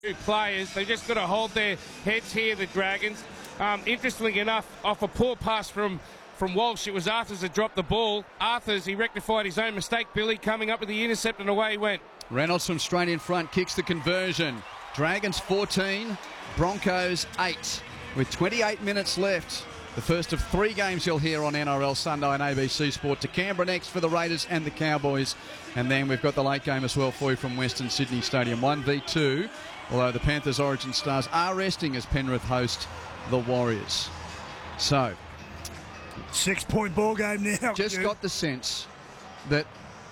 Two players, they just got to hold their heads here, the Dragons. Interestingly enough, off a poor pass from Walsh, it was Arthurs that dropped the ball. Arthurs, he rectified his own mistake, Billy, coming up with the intercept, and away he went. Reynolds from straight in front kicks the conversion. Dragons 14, Broncos 8. With 28 minutes left, the first of 3 games you'll hear on NRL Sunday on ABC Sport. To Canberra next for the Raiders and the Cowboys. And then we've got the late game as well for you from Western Sydney Stadium. 1v2, although the Panthers Origin Stars are resting as Penrith host the Warriors. So, 6-point ball game now. Just got the sense that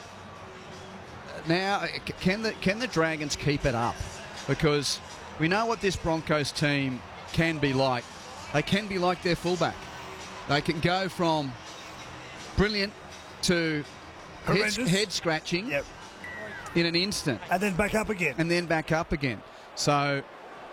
now can the Dragons keep it up? Because we know what this Broncos team can be like. They can be like their fullback. They can go from brilliant to head scratching in an instant. And then back up again. So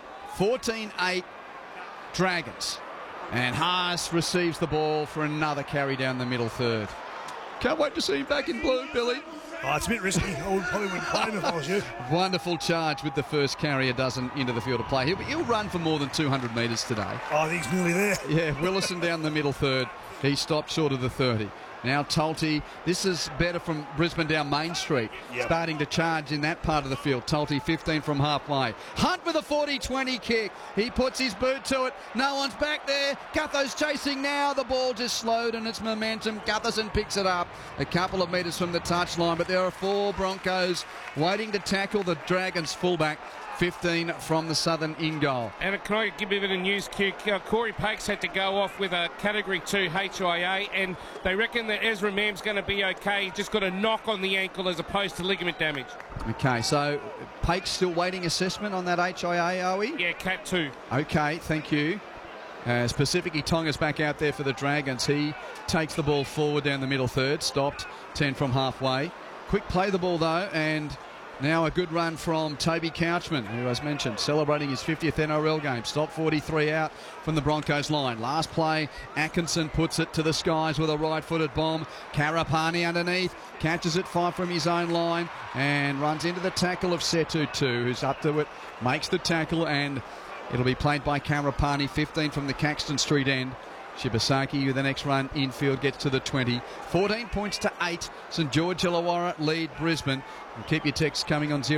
14-8 Dragons. And Haas receives the ball for another carry down the middle third. Can't wait to see him back in blue, Billy. Oh, it's a bit risky. I probably wouldn't play him if I was you. Wonderful charge with the first carry, a dozen into the field of play. He'll run for more than 200 metres today. Oh, I think he's nearly there. Yeah, Willison down the middle third. He stopped short of the 30. Now Tulte, this is better from Brisbane down Main Street. Starting to charge in that part of the field. Tulte 15 from halfway. Hunt with a 40-20 kick. He puts his boot to it. No one's back there. Gutho's chasing now. The ball just slowed in its momentum. Gutherson picks it up a couple of metres from the touchline, but there are 4 Broncos waiting to tackle the Dragons fullback. 15 from the southern in goal. And can I give you a bit of news, Q? Corey Pakes had to go off with a Category 2 HIA, and they reckon that Ezra Mam's going to be okay. He's just got a knock on the ankle as opposed to ligament damage. Okay, so Pakes still waiting assessment on that HIA, are we? Yeah, Cat 2. Okay, thank you. Specifically, Tonga's back out there for the Dragons. He takes the ball forward down the middle third, stopped 10 from halfway. Quick play the ball though, and now a good run from Toby Couchman, who, as mentioned, celebrating his 50th NRL game. Stop 43 out from the Broncos line. Last play, Atkinson puts it to the skies with a right-footed bomb. Karapani underneath, catches it 5 from his own line and runs into the tackle of Setutu, who's up to it, makes the tackle, and it'll be played by Karapani, 15 from the Caxton Street end. Shibasaki with the next run infield gets to the 20. 14 points to 8. St George Illawarra lead Brisbane. And keep your texts coming on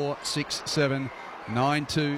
0467 920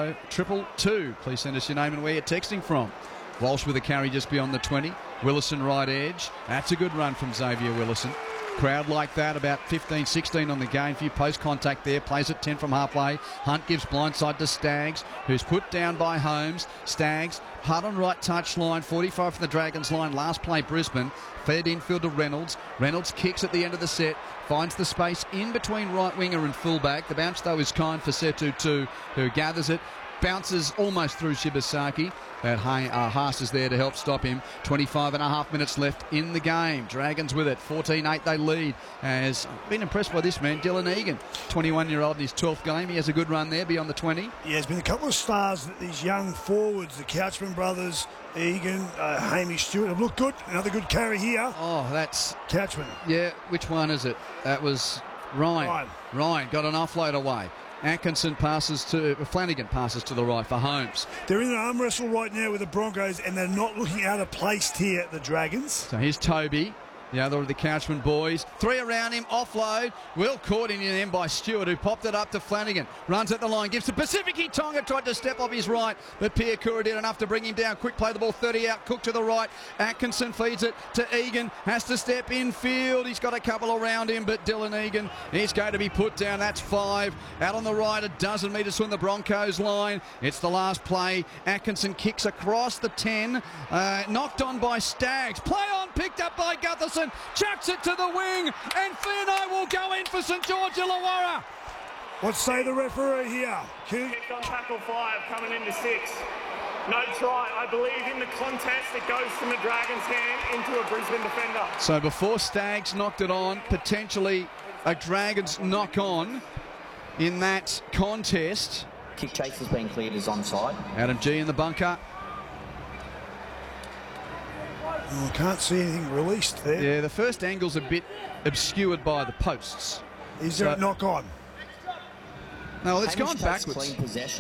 222. Please send us your name and where you're texting from. Walsh with a carry just beyond the 20. Willison right edge. That's a good run from Xavier Willison. Crowd like that, about 15-16 on the game. Few post contact there, plays it 10 from halfway. Hunt gives blindside to Staggs, who's put down by Holmes. Staggs, hard on right touchline, 45 from the Dragons line. Last play Brisbane, fed infield to Reynolds. Reynolds kicks at the end of the set, finds the space in between right winger and fullback. The bounce though is kind for Setutu, who gathers it. Bounces almost through Shibasaki. But Haas is there to help stop him. 25.5 minutes left in the game. Dragons with it. 14-8 they lead. Has been impressed by this man, Dylan Egan. 21-year-old in his 12th game. He has a good run there beyond the 20. Yeah, there's been a couple of stars that these young forwards, the Couchman brothers, Egan, Hamish Stewart, have looked good. Another good carry here. Oh, that's Couchman. Yeah, which one is it? That was Ryan. Ryan got an offload away. Atkinson passes to Flanagan, passes to the right for Holmes. They're in an arm wrestle right now with the Broncos, and they're not looking out of place here, the Dragons. So here's Toby, the other of the Couchman boys. 3 around him, offload. Well caught in the end by Stewart, who popped it up to Flanagan. Runs at the line, gives to Pacifici. Tonga tried to step off his right, but Piakura did enough to bring him down. Quick play the ball, 30 out, Cook to the right. Atkinson feeds it to Egan, has to step in field. He's got a couple around him, but Dylan Egan is going to be put down. That's 5. Out on the right, a dozen metres from the Broncos line. It's the last play. Atkinson kicks across the 10. Knocked on by Staggs. Play on, picked up by Gutherson. Chucks it to the wing, and Furno will go in for St George Illawarra. What say the referee here? Kicked on tackle 5, coming into 6. No try. I believe in the contest it goes from the Dragons' hand into a Brisbane defender. So before Staggs knocked it on, potentially a Dragons knock on in that contest. Kick chase has been cleared as onside. Adam G in the bunker. Oh, I can't see anything released there. Yeah, the first angle's a bit obscured by the posts. Is there a knock on? No, it's Hamish gone takes backwards. clean possession.